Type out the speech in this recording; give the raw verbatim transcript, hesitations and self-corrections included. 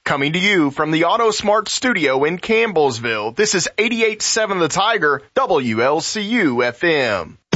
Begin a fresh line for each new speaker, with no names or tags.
Coming to you from the AutoSmart studio in Campbellsville, this is eighty-eight point seven The Tiger, W L C U F M.